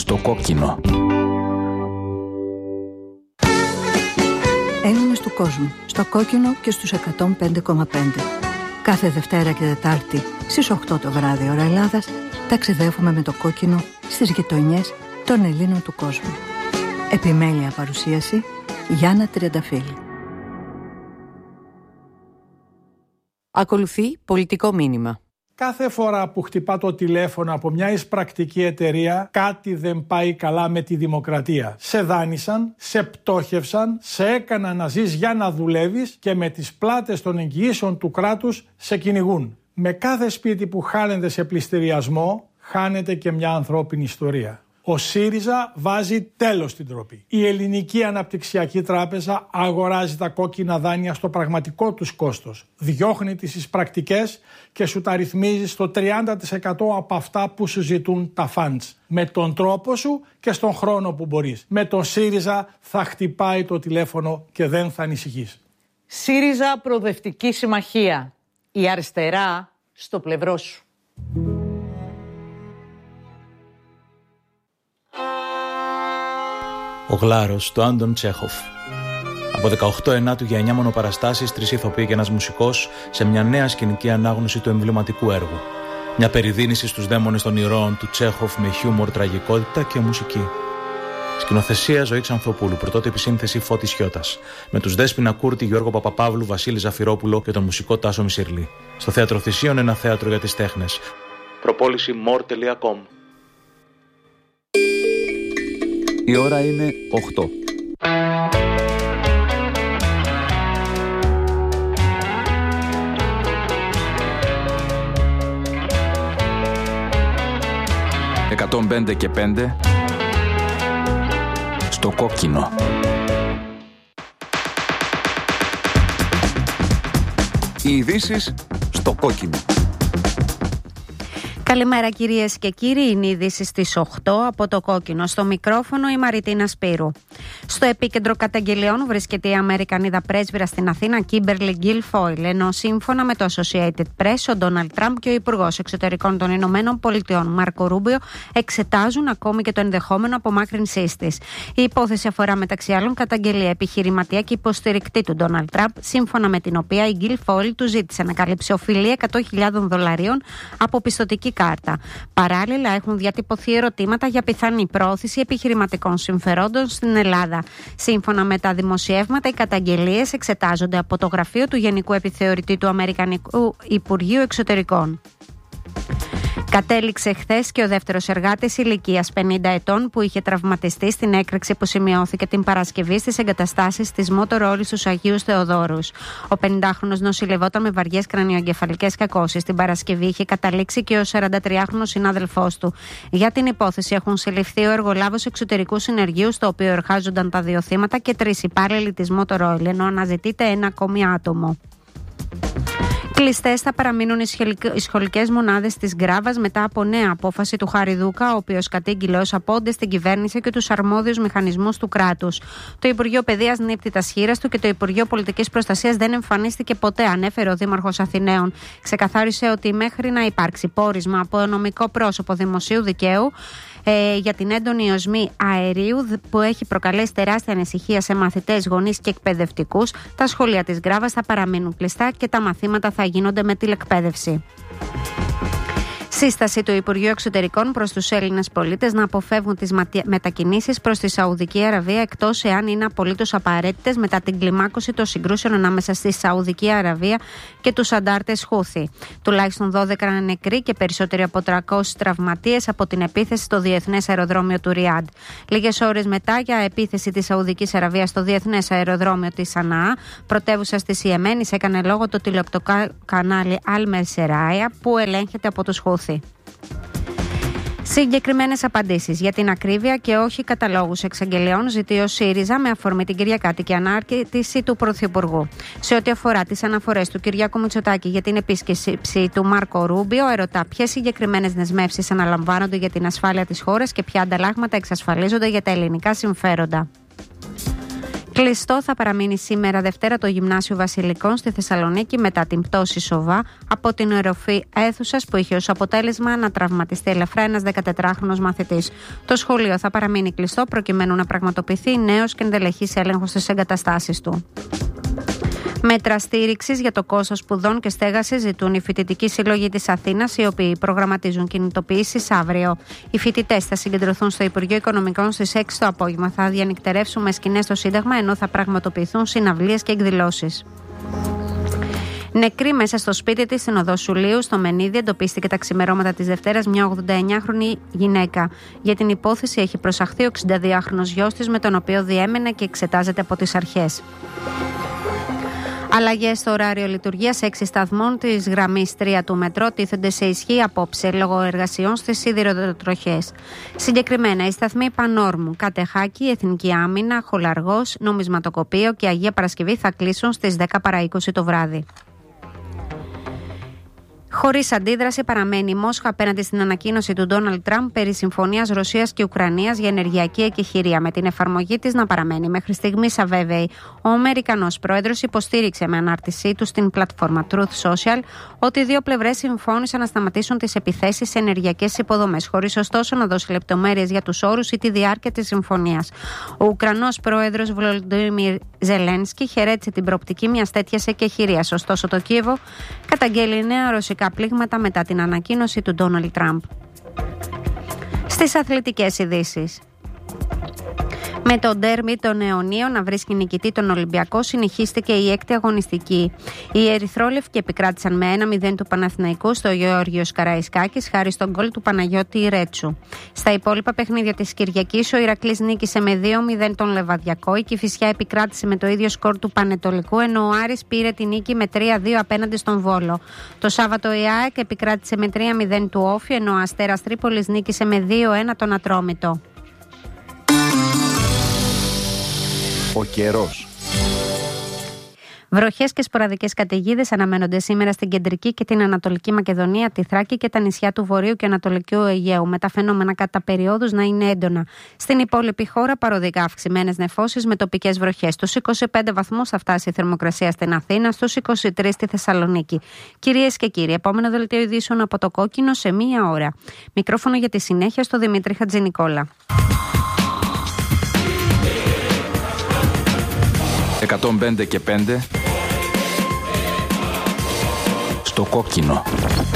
Στο κόκκινο. Έλληνες του κόσμου, στο κόκκινο και στους 105,5. Κάθε Δευτέρα και Τετάρτη στις 8 το βράδυ ώρα Ελλάδας ταξιδεύουμε με το κόκκινο στις γειτονιές των Ελλήνων του κόσμου. Επιμέλεια παρουσίαση Γιάννα Τριανταφύλλου. Ακολουθεί πολιτικό μήνυμα. Κάθε φορά που χτυπά το τηλέφωνο από μια εισπρακτική εταιρεία, κάτι δεν πάει καλά με τη δημοκρατία. Σε δάνεισαν, σε πτώχευσαν, σε έκαναν να ζεις για να δουλεύεις και με τις πλάτες των εγγυήσεων του κράτους σε κυνηγούν. Με κάθε σπίτι που χάνεται σε πληστηριασμό, χάνεται και μια ανθρώπινη ιστορία. Ο ΣΥΡΙΖΑ βάζει τέλος στην ντροπή. Η Ελληνική Αναπτυξιακή Τράπεζα αγοράζει τα κόκκινα δάνεια στο πραγματικό τους κόστος. Διώχνει τις εισπρακτικές και σου τα ρυθμίζει στο 30% από αυτά που σου ζητούν τα funds. Με τον τρόπο σου και στον χρόνο που μπορείς. Με τον ΣΥΡΙΖΑ θα χτυπάει το τηλέφωνο και δεν θα ανησυχείς. ΣΥΡΙΖΑ Προοδευτική Συμμαχία. Η αριστερά στο πλευρό σου. Ο Γλάρος του Άντων Τσέχοφ. Από 18 Ενάτου για 9 μονοπαραστάσεις, 3 ηθοποιοί και ένας μουσικός σε μια νέα σκηνική ανάγνωση του εμβληματικού έργου. Μια περιδίνηση στους δαίμονες των ηρώων του Τσέχοφ με χιούμορ, τραγικότητα και μουσική. Σκηνοθεσία Ζωή Ξανθοπούλου, πρωτότυπη σύνθεση Φώτης Χιώτας. Με τους Δέσποινα Κούρτη, Γιώργο Παπαπαύλου, Βασίλη Ζαφυρόπουλο και τον μουσικό Τάσο Μισηρλή. Στο Θέατρο Θησίων, ένα θέατρο για τις τέχνες. Προπόληση more.com. Η ώρα είναι 8. «105 και 5» στο κόκκινο. Οι ειδήσεις στο κόκκινο. Καλημέρα κυρίες και κύριοι, είναι οι ειδήσεις στις 8 από το κόκκινο. Στο μικρόφωνο η Μαριτίνα Σπύρου. Στο επίκεντρο καταγγελιών βρίσκεται η Αμερικανίδα πρέσβυρα στην Αθήνα, Κίμπερλι Γκίλφόιλ, ενώ σύμφωνα με το Associated Press, ο Ντόναλντ Τραμπ και ο Υπουργός Εξωτερικών των Ηνωμένων Πολιτειών, Μάρκο Ρούμπιο, εξετάζουν ακόμη και το ενδεχόμενο απομάκρυνσής της. Η υπόθεση αφορά μεταξύ άλλων καταγγελία επιχειρηματία και υποστηρικτή του Ντόναλντ Τραμπ, σύμφωνα με την οποία η Γκίλφόιλ του ζήτησε να καλύψει οφειλή $100,000 από πιστωτική κάρτα. Παράλληλα, έχουν διατυπωθεί ερωτήματα για πιθανή πρόθεση επιχειρηματικών συμφερόντων στην Ελλάδα. Σύμφωνα με τα δημοσιεύματα, οι καταγγελίες εξετάζονται από το γραφείο του Γενικού Επιθεωρητή του Αμερικανικού Υπουργείου Εξωτερικών. Κατέληξε χθες και ο δεύτερος εργάτης ηλικίας 50 ετών που είχε τραυματιστεί στην έκρηξη που σημειώθηκε την Παρασκευή στις εγκαταστάσεις της Motorola στους Αγίους Θεοδόρους. Ο 50χρονος νοσηλευόταν με βαριές κρανιοεγκεφαλικές κακώσεις. Την Παρασκευή είχε καταλήξει και ο 43χρονος συνάδελφός του. Για την υπόθεση έχουν συλληφθεί ο εργολάβος εξωτερικού συνεργείου, στο οποίο εργάζονταν τα δύο θύματα, και 3 υπάλληλοι της Motorola, ενώ αναζητείται ένα ακόμη άτομο. Κλειστές θα παραμείνουν οι σχολικές μονάδες της Γκράβας μετά από νέα απόφαση του Χαριδούκα, ο οποίος κατήγγειλε ως απόντες στην κυβέρνηση και τους αρμόδιους μηχανισμούς του κράτους. Το Υπουργείο Παιδείας νύπτει τα σχήρας του και το Υπουργείο Πολιτικής Προστασίας δεν εμφανίστηκε ποτέ, ανέφερε ο Δήμαρχος Αθηναίων. Ξεκαθάρισε ότι μέχρι να υπάρξει πόρισμα από νομικό πρόσωπο δημοσίου δικαίου για την έντονη οσμή αερίου που έχει προκαλέσει τεράστια ανησυχία σε μαθητές, γονείς και εκπαιδευτικούς, τα σχολεία της Γκράβας θα παραμείνουν κλειστά και τα μαθήματα θα γίνονται με τηλεκπαίδευση. Σύσταση του Υπουργείου Εξωτερικών προς τους Έλληνες πολίτες να αποφεύγουν τις μετακινήσεις προς τη Σαουδική Αραβία, εκτός εάν είναι απολύτως απαραίτητες, μετά την κλιμάκωση των συγκρούσεων ανάμεσα στη Σαουδική Αραβία και τους αντάρτες Χούθι. Τουλάχιστον 12 νεκροί και περισσότεροι από 300 τραυματίες από την επίθεση στο διεθνές αεροδρόμιο του Ριάντ. Λίγες ώρες μετά, για επίθεση της Σαουδικής Αραβίας στο διεθνές αεροδρόμιο της Σαναά, πρωτεύουσας της Ιεμένης, έκανε λόγο το τηλεοπτοκανάλι Al Merceraya, που ελέγχεται από τους Χούθι. Συγκεκριμένες απαντήσεις για την ακρίβεια και όχι καταλόγους εξαγγελιών ζητεί ο ΣΥΡΙΖΑ με αφορμή την κυριακάτικη ανάρτηση του Πρωθυπουργού. Σε ό,τι αφορά τις αναφορές του Κυριάκου Μητσοτάκη για την επίσκεψη του Μάρκο Ρούμπιο, ερωτά ποιες συγκεκριμένες δεσμεύσεις αναλαμβάνονται για την ασφάλεια της χώρας και ποια ανταλλάγματα εξασφαλίζονται για τα ελληνικά συμφέροντα. Κλειστό θα παραμείνει σήμερα Δευτέρα το Γυμνάσιο Βασιλικών στη Θεσσαλονίκη μετά την πτώση σοβά από την οροφή αίθουσας που είχε ως αποτέλεσμα να τραυματιστεί ελαφρά ένας 14χρονος μαθητής. Το σχολείο θα παραμείνει κλειστό προκειμένου να πραγματοποιηθεί νέος και ενδελεχής έλεγχος στις εγκαταστάσεις του. Μέτρα στήριξης για το κόστος σπουδών και στέγασης ζητούν οι φοιτητικοί σύλλογοι της Αθήνας, οι οποίοι προγραμματίζουν κινητοποιήσεις αύριο. Οι φοιτητές θα συγκεντρωθούν στο Υπουργείο Οικονομικών στις 6 το απόγευμα. Θα διανυκτερεύσουν με σκηνές στο Σύνταγμα, ενώ θα πραγματοποιηθούν συναυλίες και εκδηλώσεις. Νεκρή μέσα στο σπίτι της στην οδό Σουλίου, στο Μενίδη, εντοπίστηκε τα ξημερώματα της Δευτέρας μια 89χρονη γυναίκα. Για την υπόθεση έχει προσαχθεί ο 62χρονος γιος της, με τον οποίο διέμενε και εξετάζεται από τις αρχές. Αλλαγές στο ωράριο λειτουργίας 6 σταθμών της γραμμής 3 του μετρό τίθενται σε ισχύ απόψε λόγω εργασιών στις σιδηροτροχές. Συγκεκριμένα, οι σταθμοί Πανόρμου, Κατεχάκη, Εθνική Άμυνα, Χολαργός, Νομισματοκοπείο και Αγία Παρασκευή θα κλείσουν στις 10 παρά 20 το βράδυ. Χωρίς αντίδραση παραμένει η Μόσχα απέναντι στην ανακοίνωση του Ντόναλντ Τραμπ περί συμφωνίας Ρωσίας και Ουκρανίας για ενεργειακή εκεχηρία, με την εφαρμογή της να παραμένει μέχρι στιγμής αβέβαιη. Ο Αμερικανός πρόεδρος υποστήριξε με ανάρτησή του στην πλατφόρμα Truth Social ότι οι δύο πλευρές συμφώνησαν να σταματήσουν τις επιθέσεις σε ενεργειακές υποδομές, χωρίς ωστόσο να δώσει λεπτομέρειες για τους όρους ή τη διάρκεια της συμφωνίας. Ο Ουκρανός πρόεδρος Βολοντίμιρ Ζελένσκι χαιρέτησε την προοπτική μιας τέτοιας εκεχηρίας. Ωστόσο, το Κίεβο καταγγέλει νέα ρωσικά πλήγματα μετά την ανακοίνωση του Ντόναλντ Τραμπ. Στις αθλητικές ειδήσεις. Με το ντέρμπι των αιωνίων να βρίσκει νικητή τον Ολυμπιακό, συνεχίστηκε η έκτη αγωνιστική. Οι ερυθρόλευκοι επικράτησαν με 1-0 του Παναθηναϊκού στο Γεώργιος Καραϊσκάκης χάρη στον γκολ του Παναγιώτη Ρέτσου. Στα υπόλοιπα παιχνίδια της Κυριακής, ο Ηρακλής νίκησε με 2-0 τον Λεβαδιακό, η Κηφισιά επικράτησε με το ίδιο σκορ του Πανετολικού, ενώ ο Άρης πήρε τη νίκη με 3-2 απέναντι στον Βόλο. Το Σάββατο η ΑΕΚ επικράτησε με 3-0 του Όφη, ενώ ο Αστέρας Τρίπολης νίκησε με 2-1 τον Ατρόμητο. Ο καιρός. Βροχές και σποραδικές καταιγίδες αναμένονται σήμερα στην κεντρική και την ανατολική Μακεδονία, τη Θράκη και τα νησιά του Βορείου και Ανατολικού Αιγαίου, με τα φαινόμενα κατά περιόδους να είναι έντονα. Στην υπόλοιπη χώρα, παροδικά αυξημένες νεφώσεις με τοπικές βροχές. Στους 25 βαθμούς θα φτάσει η θερμοκρασία στην Αθήνα, στους 23 στη Θεσσαλονίκη. Κυρίες και κύριοι, επόμενο δελτίο ειδήσεων από το Κόκκινο σε μία ώρα. Μικρόφωνο για τη συνέχεια στο Δημήτρη Χατζηνικόλα. 105 και 5 στο Κόκκινο.